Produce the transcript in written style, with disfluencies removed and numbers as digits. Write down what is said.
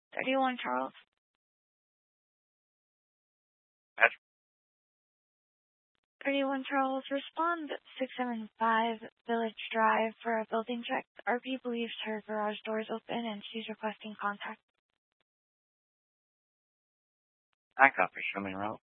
31 Charles. That's 31 Charles, respond 675 Village Drive for a building check. RP believes her garage door is open and she's requesting contact. I copy. Show me route.